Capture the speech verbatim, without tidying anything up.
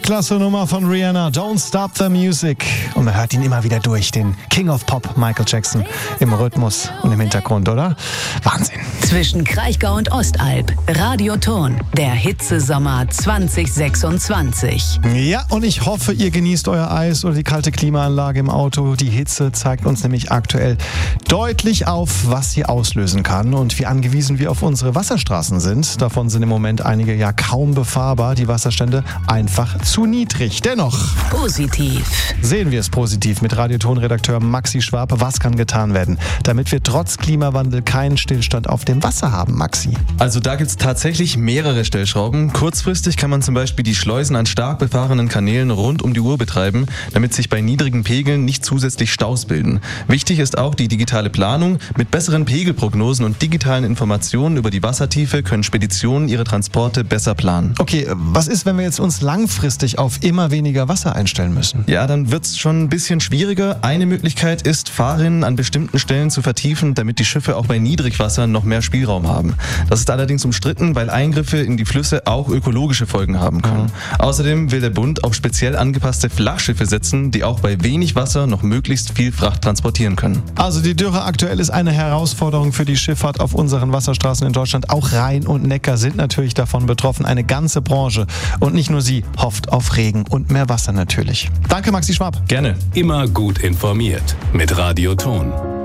Klasse Nummer von Rihanna, Don't Stop the Music. Und man hört ihn immer wieder durch, den King of Pop, Michael Jackson, im Rhythmus und im Hintergrund, oder? Wahnsinn. Zwischen Kraichgau und Ostalb, Radioton, der Hitzesommer zwanzig sechsundzwanzig. Ja, und ich hoffe, ihr genießt euer Eis oder die kalte Klimaanlage im Auto. Die Hitze zeigt uns nämlich aktuell deutlich auf, was sie auslösen kann und wie angewiesen wir auf unsere Wasserstraßen sind. Davon sind im Moment einige ja kaum befahrbar, die Wasserstände einfach zu niedrig. Dennoch Positiv sehen wir es positiv mit Radioton-Redakteur Maxi Schwab. Was kann getan werden, damit wir trotz Klimawandel keinen Stillstand auf dem Wasser haben, Maxi? Also da gibt es tatsächlich mehrere Stellschrauben. Kurzfristig kann man zum Beispiel die Schleusen an stark befahrenen Kanälen rund um die Uhr betreiben, damit sich bei niedrigen Pegeln nicht zusätzlich Staus bilden. Wichtig ist auch die digitale Planung. Mit besseren Pegelprognosen und digitalen Informationen über die Wassertiefe können Speditionen ihre Transporte besser planen. Okay, was ist, wenn wir jetzt uns langfristig auf immer weniger Wasser einstellen müssen? Ja, dann wird es schon ein bisschen schwieriger. Eine Möglichkeit ist, Fahrrinnen an bestimmten Stellen zu vertiefen, damit die Schiffe auch bei Niedrigwasser noch mehr Spielraum haben. Das ist allerdings umstritten, weil Eingriffe in die Flüsse auch ökologische Folgen haben können. Mhm. Außerdem will der Bund auf speziell angepasste Flachschiffe setzen, die auch bei wenig Wasser noch möglichst viel Fracht transportieren können. Also die Dürre aktuell ist eine Herausforderung für die Schifffahrt auf unseren Wasserstraßen in Deutschland. Auch Rhein und Neckar sind natürlich davon betroffen. Eine ganze Branche. Und nicht nur sie hofft auf Regen und mehr Wasser natürlich. Danke, Maxi Schwab. Gerne. Immer gut informiert mit Radioton.